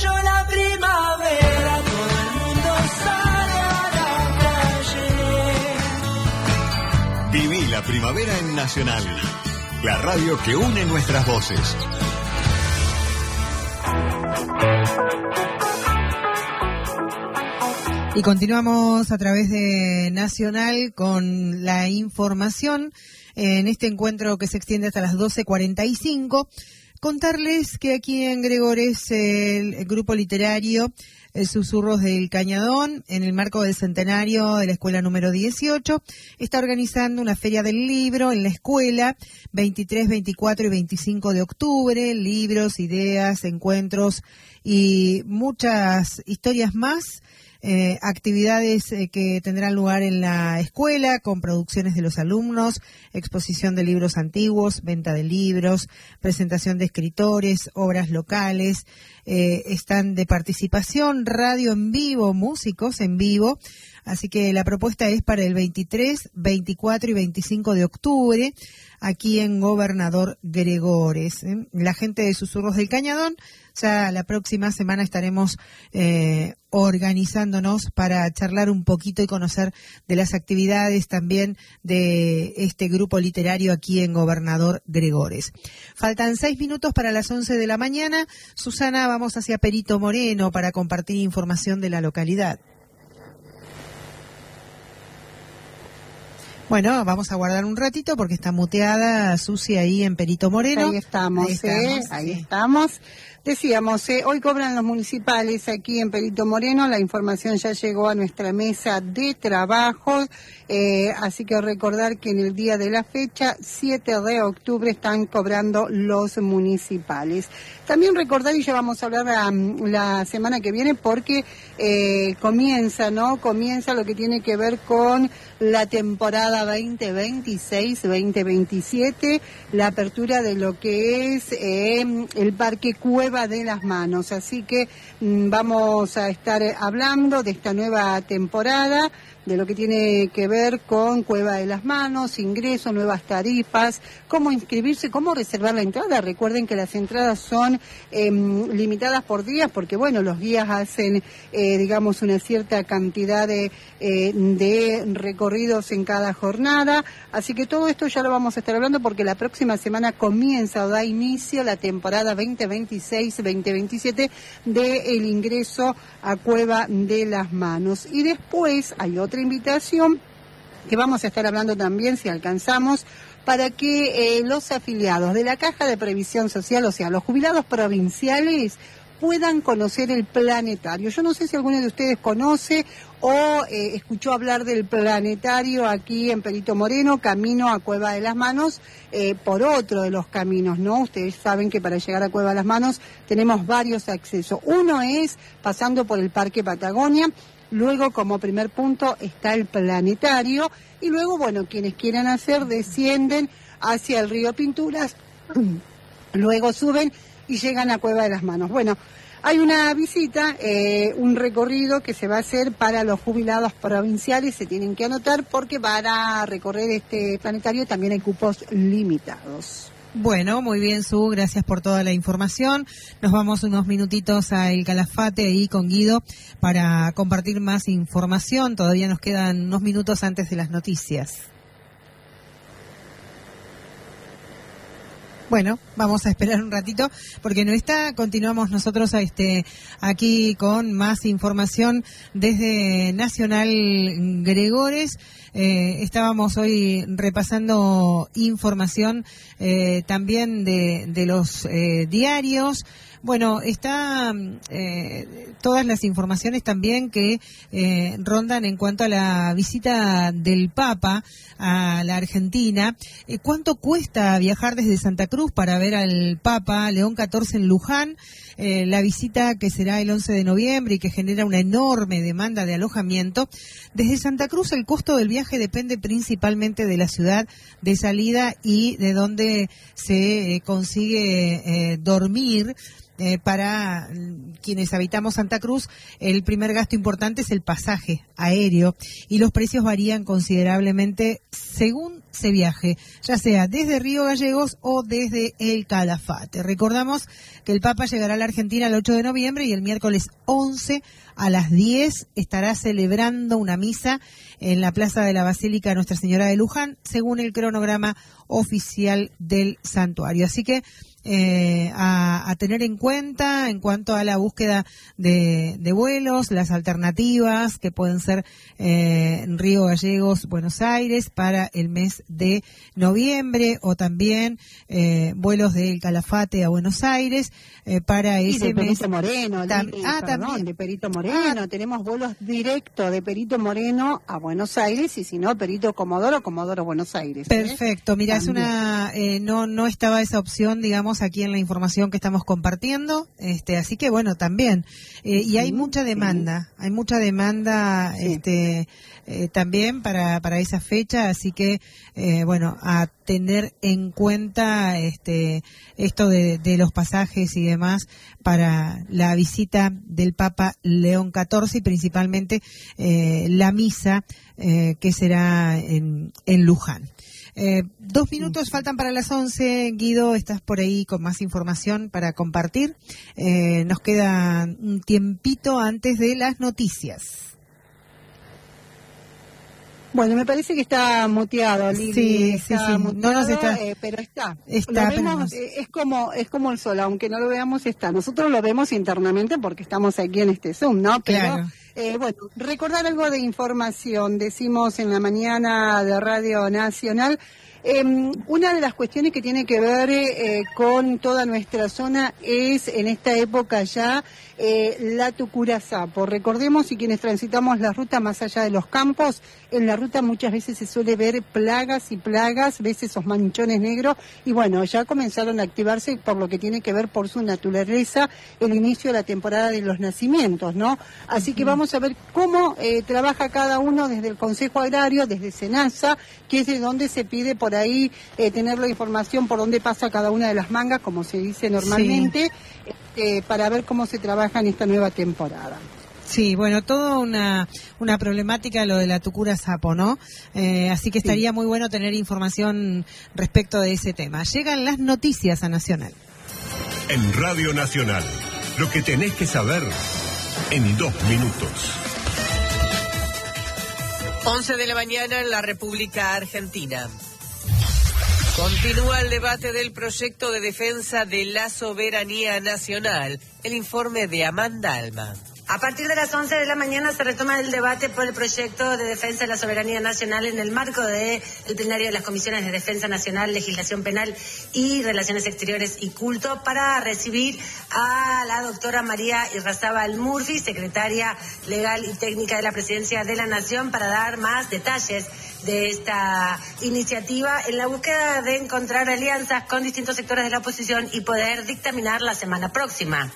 cayó la primavera, todo el mundo sale a la calle. Viví la primavera en Nacional, la radio que une nuestras voces. Y continuamos a través de Nacional con la información en este encuentro que se extiende hasta las 12:45. Contarles que aquí en Gregores el grupo literario Susurros del Cañadón, en el marco del centenario de la escuela número 18, está organizando una feria del libro en la escuela 23, 24 y 25 de octubre, libros, ideas, encuentros y muchas historias más. Actividades que tendrán lugar en la escuela con producciones de los alumnos, exposición de libros antiguos, venta de libros, presentación de escritores, obras locales, stand de participación, radio en vivo, músicos en vivo. Así que la propuesta es para el 23, 24 y 25 de octubre, aquí en Gobernador Gregores. La gente de Susurros del Cañadón, ya la próxima semana estaremos organizándonos para charlar un poquito y conocer de las actividades también de este grupo literario aquí en Gobernador Gregores. Faltan 6 minutos para las 11 de la mañana. Susana, vamos hacia Perito Moreno para compartir información de la localidad. Bueno, vamos a guardar un ratito porque está muteada Susi ahí en Perito Moreno. Ahí estamos. Ahí estamos. Decíamos, hoy cobran los municipales aquí en Perito Moreno, la información ya llegó a nuestra mesa de trabajo, así que recordar que en el día de la fecha, 7 de octubre, están cobrando los municipales. También recordar, y ya vamos a hablar la semana que viene, porque comienza lo que tiene que ver con la temporada 2026-2027, la apertura de lo que es el Parque Cueva de las Manos, así que vamos a estar hablando de esta nueva temporada, de lo que tiene que ver con Cueva de las Manos, ingresos, nuevas tarifas, cómo inscribirse, cómo reservar la entrada. Recuerden que las entradas son limitadas por días, porque bueno, los guías hacen, digamos, una cierta cantidad de recorridos en cada jornada, así que todo esto ya lo vamos a estar hablando porque la próxima semana comienza o da inicio la temporada 2026-2027 del ingreso a Cueva de las Manos. Y después hay otra invitación que vamos a estar hablando también, si alcanzamos, para que los afiliados de la Caja de Previsión Social, o sea, los jubilados provinciales, puedan conocer el planetario. Yo no sé si alguno de ustedes conoce o escuchó hablar del planetario aquí en Perito Moreno, camino a Cueva de las Manos, por otro de los caminos, ¿no? Ustedes saben que para llegar a Cueva de las Manos tenemos varios accesos. Uno es pasando por el Parque Patagonia. Luego, como primer punto, está el planetario. Y luego, bueno, quienes quieran hacer, descienden hacia el río Pinturas. Luego suben y llegan a Cueva de las Manos. Bueno, hay una visita, un recorrido que se va a hacer para los jubilados provinciales. Se tienen que anotar porque para recorrer este planetario también hay cupos limitados. Bueno, muy bien, Su, gracias por toda la información. Nos vamos unos minutitos a El Calafate ahí con Guido para compartir más información. Todavía nos quedan unos minutos antes de las noticias. Bueno, vamos a esperar un ratito porque no está. Continuamos nosotros aquí con más información desde Nacional Gregores. Estábamos hoy repasando información también de los diarios. Bueno, está todas las informaciones también que rondan en cuanto a la visita del Papa a la Argentina. ¿Cuánto cuesta viajar desde Santa Cruz para ver al Papa León XIV en Luján? La visita que será el 11 de noviembre y que genera una enorme demanda de alojamiento. Desde Santa Cruz el costo del viaje depende principalmente de la ciudad de salida y de dónde se consigue dormir. para quienes habitamos Santa Cruz, el primer gasto importante es el pasaje aéreo y los precios varían considerablemente según se viaje, ya sea desde Río Gallegos o desde el Calafate. Recordamos que el Papa llegará a la Argentina el 8 de noviembre y el miércoles 11 a las 10 estará celebrando una misa en la Plaza de la Basílica Nuestra Señora de Luján, según el cronograma oficial del santuario. Así que a tener en cuenta en cuanto a la búsqueda de vuelos, las alternativas que pueden ser Río Gallegos, Buenos Aires para el mes de noviembre, o también vuelos del Calafate a Buenos Aires para ese de mes. Perito Moreno, también de Perito Moreno, tenemos vuelos directos de Perito Moreno a Buenos Aires, y si no, Perito Comodoro, Buenos Aires. Perfecto, mira, es También. no estaba esa opción, digamos, aquí en la información que estamos compartiendo, así que bueno, también, y hay mucha demanda, Sí. También para esa fecha, así que bueno, a tener en cuenta esto de los pasajes y demás para la visita del Papa León XIV y principalmente la misa que será en Luján. 2 minutos faltan para las 11. Guido, estás por ahí con más información para compartir. Nos queda un tiempito antes de las noticias. Bueno, me parece que está muteado, Lili. Sí, está sí. muteado, No nos está. pero está. Está, Lo vemos, es como el sol, aunque no lo veamos, está. Nosotros lo vemos internamente porque estamos aquí en este Zoom, ¿no? Pero, Claro. Bueno, recordar algo de información. Decimos en la mañana de Radio Nacional. Una de las cuestiones que tiene que ver con toda nuestra zona es, en esta época ya, la Tucurasapo. Recordemos, y quienes transitamos la ruta más allá de los campos, en la ruta muchas veces se suele ver plagas y plagas, ves esos manchones negros, y bueno, ya comenzaron a activarse por lo que tiene que ver por su naturaleza, el inicio de la temporada de los nacimientos, ¿no? Así que vamos a ver cómo trabaja cada uno desde el Consejo Agrario, desde SENASA, que es de donde se pide por ahí tener la información por dónde pasa cada una de las mangas, como se dice normalmente, para ver cómo se trabaja en esta nueva temporada. Sí, bueno, toda una problemática lo de la Tucurasapo, ¿no? Así que estaría muy bueno tener información respecto de ese tema. Llegan las noticias a Nacional. En Radio Nacional, lo que tenés que saber en 2 minutos. 11 de la mañana en la República Argentina. Continúa el debate del proyecto de defensa de la soberanía nacional. El informe de Amanda Alma. A partir de las 11 de la mañana se retoma el debate por el proyecto de defensa de la soberanía nacional en el marco del plenario de las comisiones de Defensa Nacional, Legislación Penal y Relaciones Exteriores y Culto, para recibir a la doctora María Irrazábal Murphy, secretaria legal y técnica de la Presidencia de la Nación, para dar más detalles de esta iniciativa en la búsqueda de encontrar alianzas con distintos sectores de la oposición y poder dictaminar la semana próxima.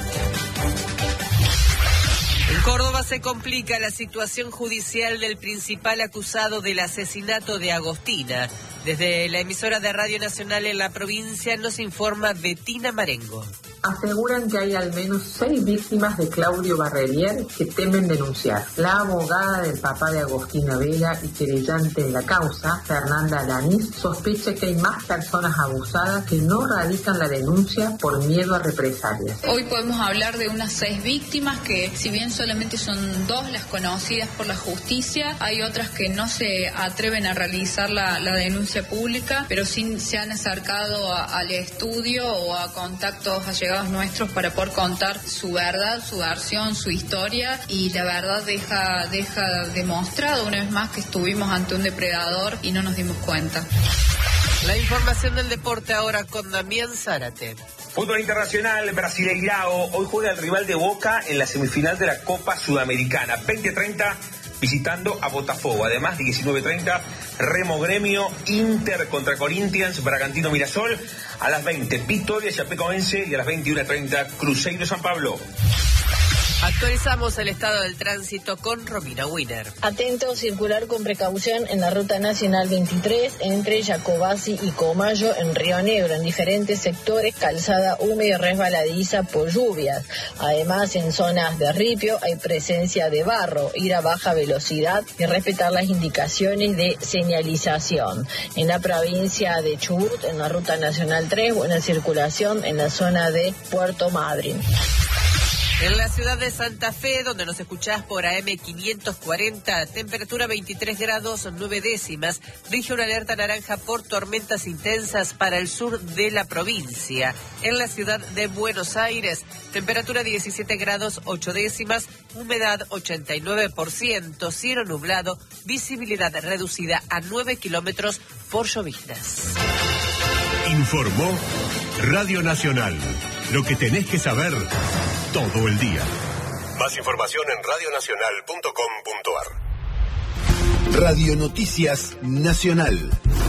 En Córdoba se complica la situación judicial del principal acusado del asesinato de Agostina. Desde la emisora de Radio Nacional en la provincia nos informa Betina Marengo. Aseguran que hay al menos 6 víctimas de Claudio Barrerier que temen denunciar. La abogada del papá de Agostina Vega y querellante en la causa, Fernanda Aranis, sospecha que hay más personas abusadas que no radican la denuncia por miedo a represalias. Hoy podemos hablar de unas 6 víctimas que, si bien solamente son 2 las conocidas por la justicia, hay otras que no se atreven a realizar la denuncia pública, pero sí se han acercado al estudio o a contactos allegados nuestros para poder contar su verdad, su versión, su historia, y la verdad deja demostrado una vez más que estuvimos ante un depredador y no nos dimos cuenta. La información del deporte ahora con Damián Zárate. Fútbol internacional, Brasileirao. Hoy juega el rival de Boca en la semifinal de la Copa Sudamericana. 20:30 visitando a Botafogo. Además, 19:30, Remo Gremio, Inter contra Corinthians, Bragantino Mirasol. A las 20, Vitória Chapecoense, y a las 21:30, Cruzeiro San Pablo. A Actualizamos el estado del tránsito con Romina Wiener. Atento, circular con precaución en la Ruta Nacional 23 entre Jacobasi y Comayo en Río Negro, en diferentes sectores, calzada húmeda y resbaladiza por lluvias. Además, en zonas de ripio hay presencia de barro, ir a baja velocidad y respetar las indicaciones de señalización. En la provincia de Chubut, en la Ruta Nacional 3, buena circulación en la zona de Puerto Madryn. En la ciudad de Santa Fe, donde nos escuchás por AM 540, temperatura 23 grados 9 décimas, rige una alerta naranja por tormentas intensas para el sur de la provincia. En la ciudad de Buenos Aires, temperatura 17 grados 8 décimas, humedad 89%, cielo nublado, visibilidad reducida a 9 kilómetros por lloviznas. Informó Radio Nacional. Lo que tenés que saber todo el día. Más información en radionacional.com.ar. Radio Noticias Nacional.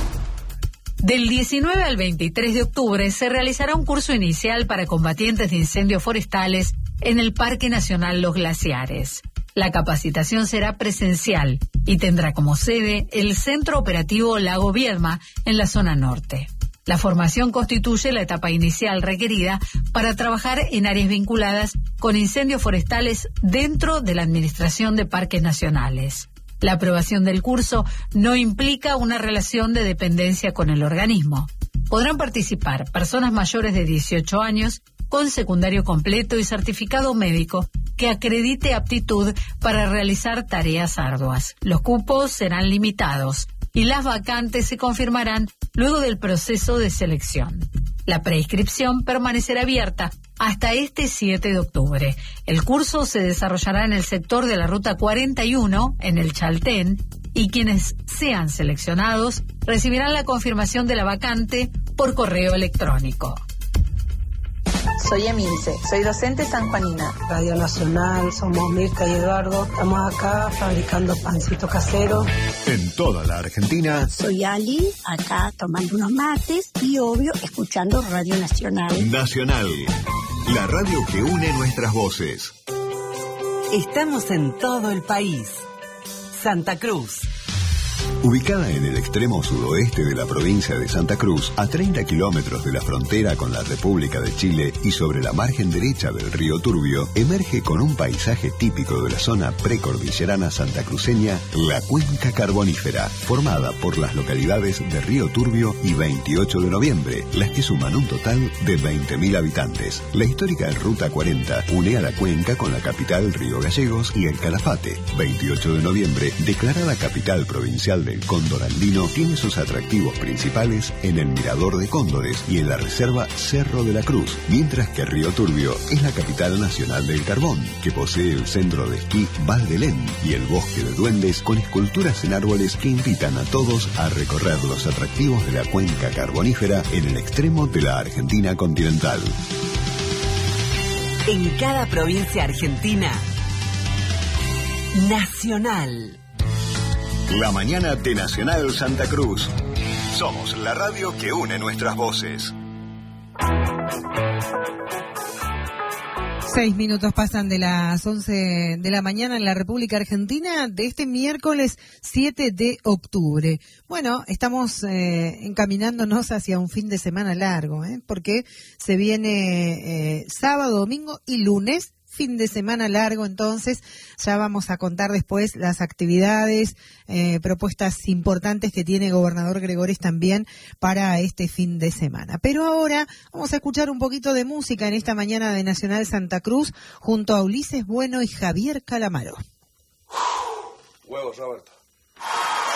Del 19 al 23 de octubre se realizará un curso inicial para combatientes de incendios forestales en el Parque Nacional Los Glaciares. La capacitación será presencial y tendrá como sede el Centro Operativo Lago Viedma en la zona norte. La formación constituye la etapa inicial requerida para trabajar en áreas vinculadas con incendios forestales dentro de la Administración de Parques Nacionales. La aprobación del curso no implica una relación de dependencia con el organismo. Podrán participar personas mayores de 18 años con secundario completo y certificado médico que acredite aptitud para realizar tareas arduas. Los cupos serán limitados y las vacantes se confirmarán luego del proceso de selección. La preinscripción permanecerá abierta hasta este 7 de octubre. El curso se desarrollará en el sector de la Ruta 41, en el Chaltén, y quienes sean seleccionados recibirán la confirmación de la vacante por correo electrónico. Soy Emilce, soy docente sanjuanina. Radio Nacional, somos Mirta y Eduardo. Estamos acá fabricando pancito casero. En toda la Argentina. Soy Ali, acá tomando unos mates y obvio escuchando Radio Nacional. Nacional, la radio que une nuestras voces. Estamos en todo el país. Santa Cruz. Ubicada en el extremo sudoeste de la provincia de Santa Cruz, a 30 kilómetros de la frontera con la República de Chile y sobre la margen derecha del río Turbio, emerge con un paisaje típico de la zona precordillerana santacruceña, la Cuenca Carbonífera, formada por las localidades de Río Turbio y 28 de Noviembre, las que suman un total de 20.000 habitantes. La histórica Ruta 40 une a la cuenca con la capital Río Gallegos y el Calafate. 28 de Noviembre, declarada capital provincial del Cóndor andino, tiene sus atractivos principales en el Mirador de Cóndores y en la reserva Cerro de la Cruz, mientras que Río Turbio es la capital nacional del carbón, que posee el centro de esquí Val de Lén y el bosque de duendes con esculturas en árboles que invitan a todos a recorrer los atractivos de la cuenca carbonífera en el extremo de la Argentina continental. En cada provincia argentina, Nacional. La mañana de Nacional Santa Cruz. Somos la radio que une nuestras voces. 6 minutos pasan de las 11 de la mañana en la República Argentina de este miércoles 7 de octubre. Bueno, estamos encaminándonos hacia un fin de semana largo, porque se viene sábado, domingo y lunes. Fin de semana largo, entonces ya vamos a contar después las actividades, propuestas importantes que tiene el gobernador Gregores también para este fin de semana. Pero ahora vamos a escuchar un poquito de música en esta mañana de Nacional Santa Cruz junto a Ulises Bueno y Javier Calamaro. Huevos, Roberto.